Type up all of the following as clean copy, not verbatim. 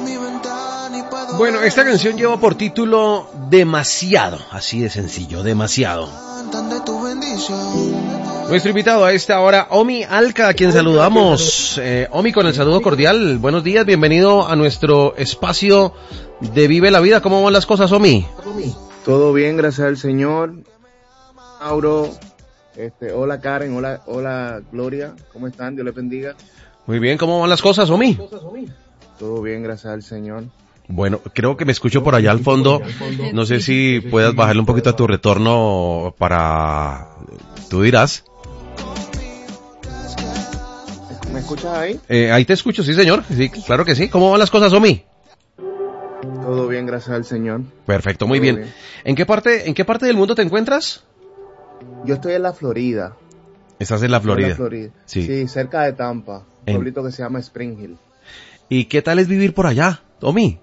Bueno, esta canción lleva por título Demasiado, así de sencillo, Demasiado. Nuestro invitado a esta hora, Omi Alca, a quien saludamos. Omi, con el saludo cordial, buenos días, bienvenido a nuestro espacio de Vive la Vida. ¿Cómo van las cosas, Omi? Todo bien, gracias al Señor. Mauro, hola Karen, hola Gloria, ¿cómo están? Dios les bendiga. Muy bien, ¿cómo van las cosas, Omi? Todo bien, gracias al Señor. Bueno, creo que me escucho por allá al fondo. No sé si puedas bajarle un poquito a tu retorno para... Tú dirás. ¿Me escuchas ahí? Ahí te escucho, sí señor. Sí, claro que sí. ¿Cómo van las cosas, Omi? Todo bien, gracias al Señor. Perfecto, muy bien. ¿En qué parte del mundo te encuentras? Yo estoy en la Florida. ¿Estás en la Florida? Sí, cerca de Tampa. Un pueblito que se llama Spring Hill. ¿Y qué tal es vivir por allá, Omi?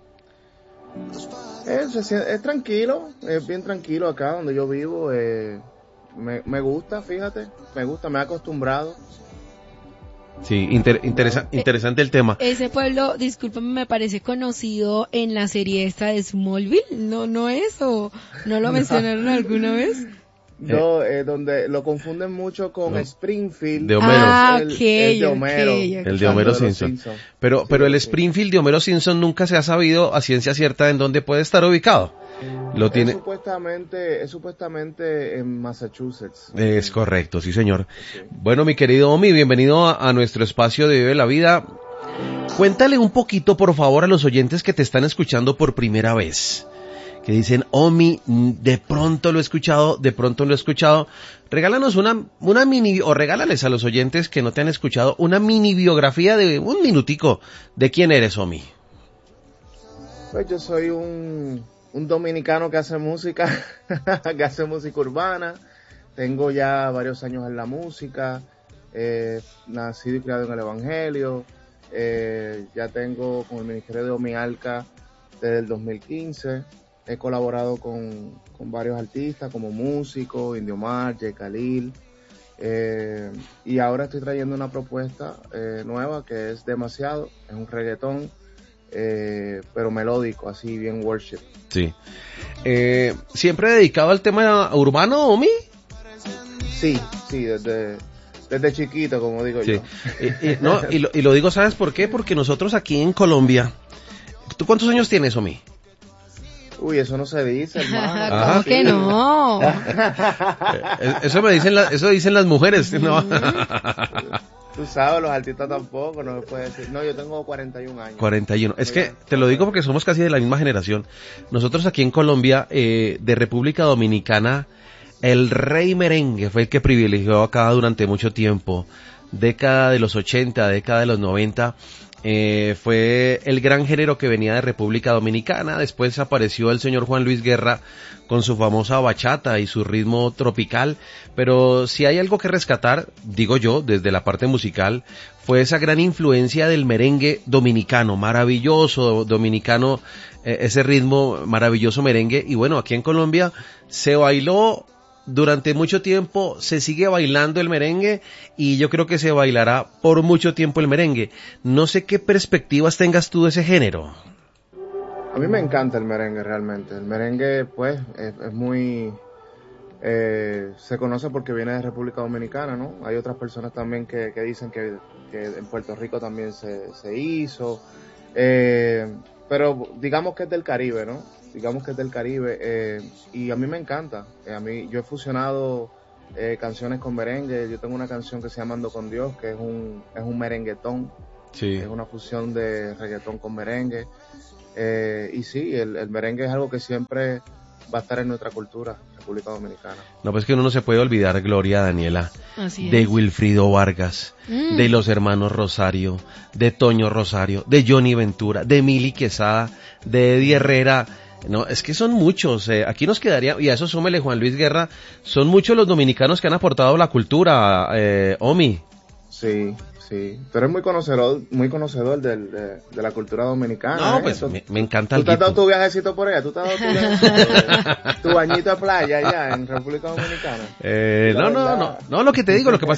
Es tranquilo, es bien tranquilo acá donde yo vivo. Me gusta, fíjate, me he acostumbrado. Sí, interesante el tema. Ese pueblo, discúlpame, me parece conocido en la serie esta de Smallville, ¿no es? ¿O no lo mencionaron alguna vez? No, donde lo confunden mucho con Springfield. De Homero. El de Homero. El de Homero Simpson. Pero el Springfield de Homero Simpson nunca se ha sabido a ciencia cierta en dónde puede estar ubicado. Es supuestamente en Massachusetts. Es correcto, sí señor. Sí. Bueno, mi querido Omi, bienvenido a nuestro espacio de Vive la Vida. Cuéntale un poquito, por favor, a los oyentes que te están escuchando por primera vez. Que dicen, Omi, de pronto lo he escuchado. Regálanos una mini, o regálales a los oyentes que no te han escuchado, una mini biografía de un minutico de quién eres, Omi. Pues yo soy un dominicano que hace música, que hace música urbana. Tengo ya varios años en la música, nacido y criado en el Evangelio. Ya tengo con el Ministerio de Omi Alca desde el 2015. He colaborado con varios artistas como músico, Indiomar, J. Khalil, y ahora estoy trayendo una propuesta nueva que es Demasiado, es un reggaetón, pero melódico, así bien worship. Sí. ¿Siempre dedicado al tema urbano, Omi? Sí, desde chiquito, como digo yo. Y lo digo, ¿sabes por qué? Porque nosotros aquí en Colombia, ¿tú cuántos años tienes, Omi? Uy, eso no se dice, hermano. ¿Cómo que no? Eso dicen las mujeres, ¿no? Tú sabes, los artistas tampoco, no me puedes decir. No, yo tengo 41 años. 41. Es que te lo digo porque somos casi de la misma generación. Nosotros aquí en Colombia, de República Dominicana, el rey merengue fue el que privilegió acá durante mucho tiempo. Década de los 80, década de los 90. Fue el gran género que venía de República Dominicana. Después apareció el señor Juan Luis Guerra con su famosa bachata y su ritmo tropical, pero si hay algo que rescatar, digo yo, desde la parte musical, fue esa gran influencia del merengue dominicano, maravilloso dominicano, ese ritmo maravilloso merengue. Y bueno, aquí en Colombia se bailó durante mucho tiempo, se sigue bailando el merengue y yo creo que se bailará por mucho tiempo el merengue. No sé qué perspectivas tengas tú de ese género. A mí me encanta el merengue realmente. El merengue pues es muy... se conoce porque viene de República Dominicana, ¿no? Hay otras personas también que dicen que en Puerto Rico también se hizo. Pero digamos que es del Caribe, ¿no? Y a mí me encanta. Yo he fusionado canciones con merengue. Yo tengo una canción que se llama Ando con Dios, que es un merenguetón. Sí. Es una fusión de reggaetón con merengue. Y sí, el merengue es algo que siempre va a estar en nuestra cultura, República Dominicana. No, pues que uno no se puede olvidar, Gloria, Daniela, así de es. Wilfrido Vargas, de los hermanos Rosario, de Toño Rosario, de Johnny Ventura, de Mili Quesada, de Eddie Herrera. No, es que son muchos, aquí nos quedaría, y a eso súmele Juan Luis Guerra, son muchos los dominicanos que han aportado la cultura, Omi. Sí. Tú eres muy conocedor de la cultura dominicana. No, pues me encanta el ¿Tú te has dado tu viajecito por allá? ¿Tú te has dado tu viajecito? ¿Tu bañito de playa allá en República Dominicana? No, lo que te digo, lo que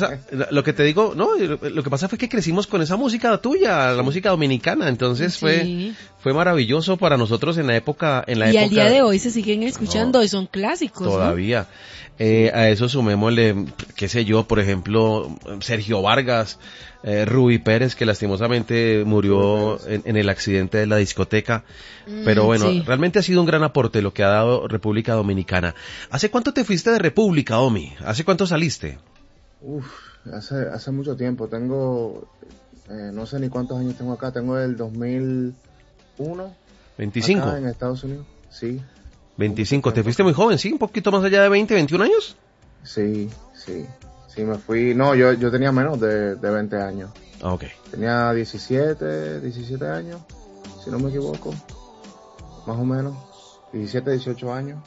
pasa fue que crecimos con esa música tuya, la música dominicana, entonces fue fue maravilloso para nosotros en la época. Y al día de hoy se siguen escuchando y son clásicos. Todavía. ¿No? A eso sumémosle, qué sé yo, por ejemplo, Sergio Vargas, Rubí Pérez, que lastimosamente murió en el accidente de la discoteca. Pero bueno, sí, realmente ha sido un gran aporte lo que ha dado República Dominicana. ¿Hace cuánto te fuiste de República, Omi? ¿Hace cuánto saliste? Hace mucho tiempo. Tengo, no sé ni cuántos años tengo acá. Tengo el 2001. 25. Acá en Estados Unidos, sí. 25, te fuiste muy joven, ¿sí? Un poquito más allá de 20, 21 años. Sí, me fui, no, yo tenía menos de 20 años. Ok. Tenía 17 años, si no me equivoco, más o menos, 17, 18 años.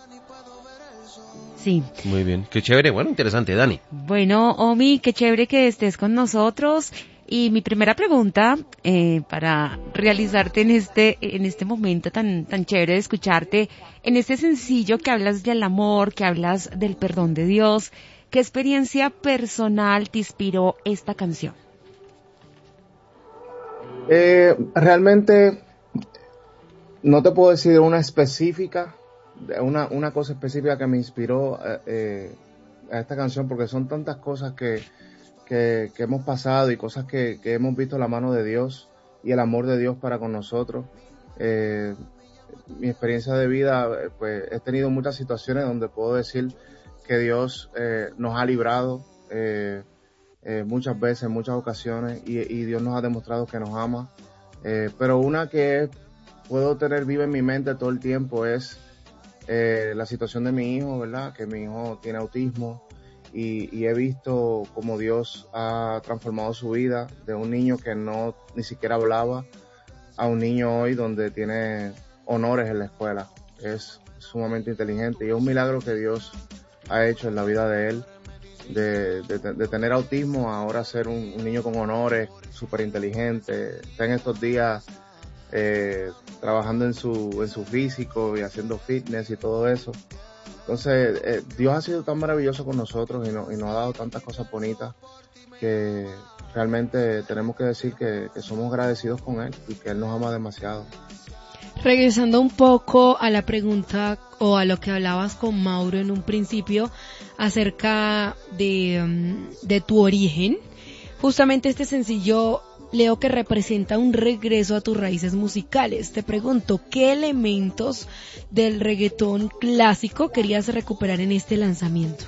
Sí. Muy bien, qué chévere, bueno, interesante, Dani. Bueno, Omi, qué chévere que estés con nosotros. Y mi primera pregunta, para realizarte en este momento tan chévere de escucharte, en este sencillo que hablas del amor, que hablas del perdón de Dios, ¿qué experiencia personal te inspiró esta canción? Realmente no te puedo decir una específica, una cosa específica que me inspiró a esta canción, porque son tantas cosas que hemos pasado y cosas que hemos visto la mano de Dios y el amor de Dios para con nosotros. Mi experiencia de vida, pues he tenido muchas situaciones donde puedo decir que Dios nos ha librado muchas veces, en muchas ocasiones, y Dios nos ha demostrado que nos ama. Pero una que puedo tener viva en mi mente todo el tiempo es la situación de mi hijo, ¿verdad? Que mi hijo tiene autismo. Y he visto cómo Dios ha transformado su vida de un niño que no ni siquiera hablaba a un niño hoy donde tiene honores en la escuela. Es sumamente inteligente y es un milagro que Dios ha hecho en la vida de él, de tener autismo a ahora ser un niño con honores, súper inteligente. Está en estos días trabajando en su físico y haciendo fitness y todo eso. Entonces, Dios ha sido tan maravilloso con nosotros y nos ha dado tantas cosas bonitas que realmente tenemos que decir que somos agradecidos con Él y que Él nos ama demasiado. Regresando un poco a la pregunta o a lo que hablabas con Mauro en un principio acerca de tu origen, justamente este sencillo leo que representa un regreso a tus raíces musicales. Te pregunto, ¿qué elementos del reggaetón clásico querías recuperar en este lanzamiento?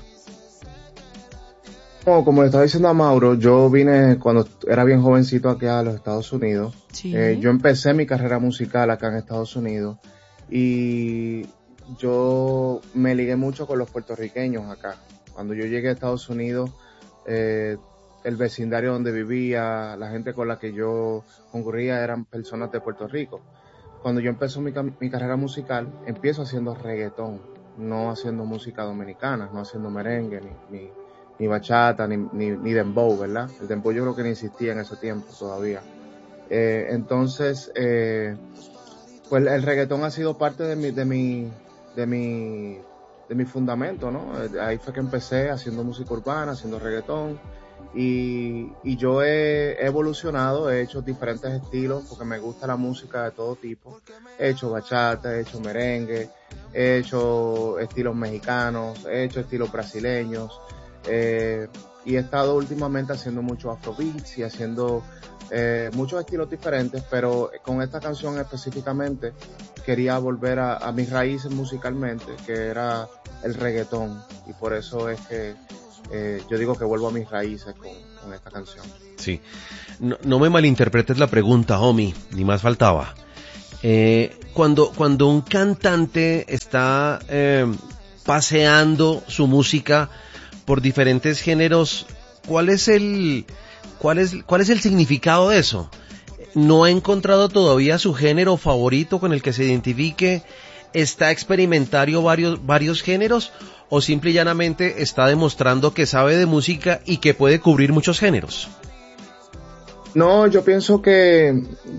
Como le estaba diciendo a Mauro, yo vine cuando era bien jovencito aquí a los Estados Unidos. Sí. Yo empecé mi carrera musical acá en Estados Unidos y yo me ligué mucho con los puertorriqueños acá. Cuando yo llegué a Estados Unidos, el vecindario donde vivía, la gente con la que yo concurría eran personas de Puerto Rico. Cuando yo empecé mi carrera musical, empiezo haciendo reggaetón, no haciendo música dominicana, no haciendo merengue, ni bachata, ni dembow, ¿verdad? El dembow yo creo que no existía en ese tiempo todavía. Entonces, pues el reggaetón ha sido parte de mi fundamento, ¿no? Ahí fue que empecé haciendo música urbana, haciendo reggaetón. Y yo he evolucionado, he hecho diferentes estilos porque me gusta la música de todo tipo. He hecho bachata, he hecho merengue, he hecho estilos mexicanos, he hecho estilos brasileños, y he estado últimamente haciendo mucho afrobeats y haciendo muchos estilos diferentes, pero con esta canción específicamente quería volver a mis raíces musicalmente, que era el reggaetón, y por eso es que yo digo que vuelvo a mis raíces con esta canción. Sí, no me malinterpretes la pregunta, Omi, ni más faltaba. Cuando un cantante está paseando su música por diferentes géneros, ¿cuál es el significado de eso? ¿No ha encontrado todavía su género favorito con el que se identifique? ¿Está experimentando varios géneros? ¿O simple y llanamente está demostrando que sabe de música y que puede cubrir muchos géneros? No, yo pienso que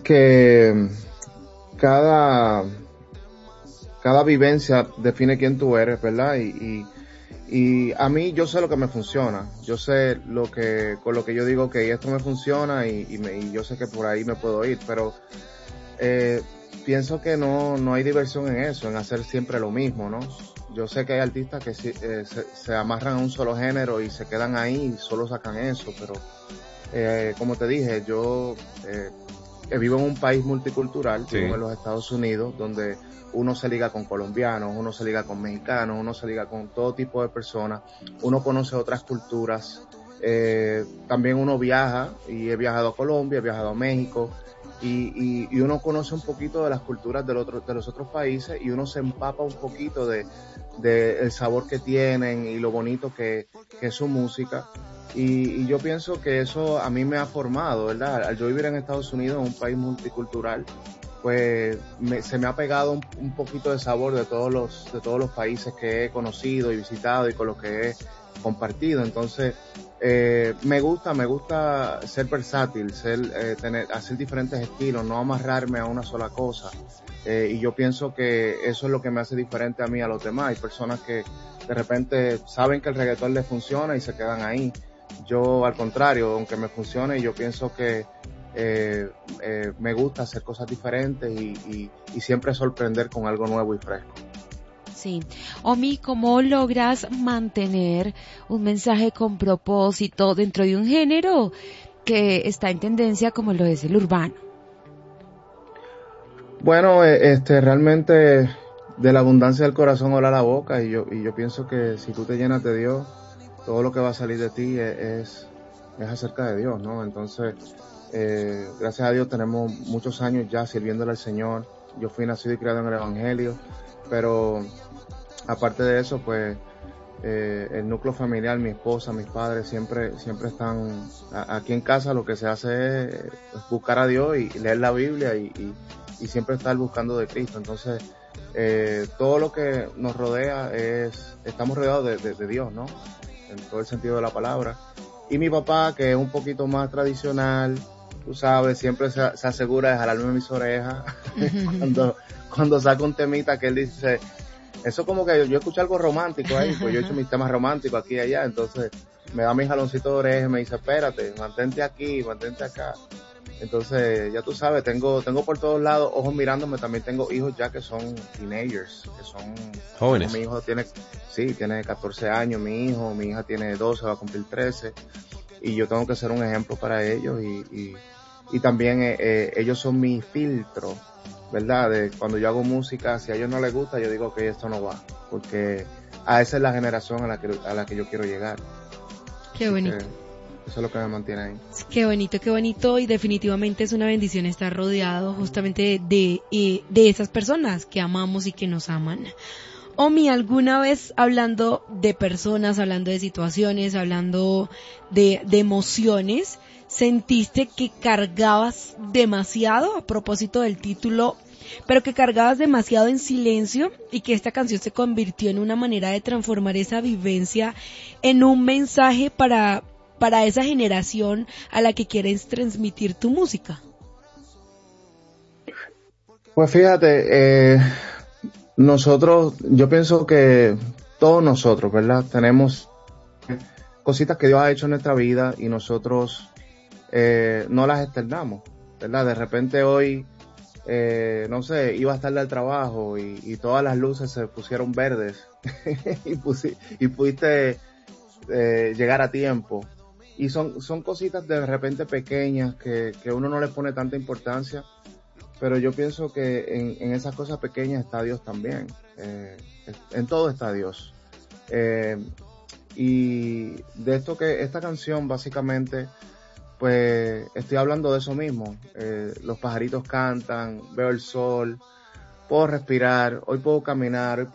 cada vivencia define quién tú eres, ¿verdad? Y a mí yo sé lo que me funciona, yo sé con lo que yo digo que esto me funciona y yo sé que por ahí me puedo ir, pero pienso que no hay diversión en eso, en hacer siempre lo mismo, ¿no? Yo sé que hay artistas que se amarran a un solo género y se quedan ahí y solo sacan eso, pero como te dije, yo vivo en un país multicultural, Sí. vivo en los Estados Unidos, donde uno se liga con colombianos, uno se liga con mexicanos, uno se liga con todo tipo de personas, uno conoce otras culturas, también uno viaja, y he viajado a Colombia, he viajado a México, y uno conoce un poquito de las culturas de los otros países, y uno se empapa un poquito de el sabor que tienen y lo bonito que es su música. Y yo pienso que eso a mí me ha formado, ¿verdad? Al yo vivir en Estados Unidos, en un país multicultural, pues se me ha pegado un poquito de sabor de todos los países que he conocido y visitado y con los que he compartido. Entonces, me gusta ser versátil, hacer diferentes estilos, no amarrarme a una sola cosa. Y yo pienso que eso es lo que me hace diferente a mí a los demás. Hay personas que de repente saben que el reggaetón les funciona y se quedan ahí. Yo, al contrario, aunque me funcione, yo pienso que me gusta hacer cosas diferentes y siempre sorprender con algo nuevo y fresco. Sí. Omi, ¿cómo logras mantener un mensaje con propósito dentro de un género que está en tendencia como lo es el urbano? Bueno, realmente de la abundancia del corazón habla la boca, y yo pienso que si tú te llenas de Dios, todo lo que va a salir de ti es acerca de Dios, ¿no? Entonces, gracias a Dios tenemos muchos años ya sirviéndole al Señor. Yo fui nacido y criado en el Evangelio, pero aparte de eso, pues, el núcleo familiar, mi esposa, mis padres, siempre están aquí en casa. Lo que se hace es buscar a Dios y leer la Biblia y siempre estar buscando de Cristo. Entonces, todo lo que nos rodea estamos rodeados de Dios, ¿no? En todo el sentido de la palabra. Y mi papá, que es un poquito más tradicional, tú sabes, siempre se asegura de jalarme mis orejas cuando saca un temita que él dice, eso como que yo escucho algo romántico ahí, pues yo he hecho mis temas románticos aquí y allá, entonces me da mi jaloncito de oreja y me dice, espérate, mantente aquí, mantente acá. Entonces, ya tú sabes, tengo por todos lados ojos mirándome. También tengo hijos ya que son teenagers, que son jóvenes. Mi hijo tiene 14 años, mi hija tiene 12, va a cumplir 13, y yo tengo que ser un ejemplo para ellos, y también ellos son mi filtro, ¿verdad? De cuando yo hago música, si a ellos no les gusta, yo digo que esto no va, porque a esa es la generación a la que yo quiero llegar. Qué bonito. Eso es lo que me mantiene ahí. Qué bonito, y definitivamente es una bendición estar rodeado justamente de esas personas que amamos y que nos aman. Omi, ¿alguna vez, hablando de personas, hablando de situaciones, hablando de emociones, sentiste que cargabas demasiado, a propósito del título, pero que cargabas demasiado en silencio, y que esta canción se convirtió en una manera de transformar esa vivencia en un mensaje para esa generación a la que quieres transmitir tu música? Pues fíjate, yo pienso que todos nosotros, ¿verdad? Tenemos cositas que Dios ha hecho en nuestra vida y nosotros no las externamos, ¿verdad? De repente hoy, no sé, ibas tarde al trabajo y todas las luces se pusieron verdes y pudiste llegar a tiempo. Y son cositas de repente pequeñas que uno no le pone tanta importancia, pero yo pienso que en esas cosas pequeñas está Dios también. En todo está Dios. Y de esta canción básicamente, pues estoy hablando de eso mismo. Los pajaritos cantan, veo el sol, puedo respirar, hoy puedo caminar, hoy puedo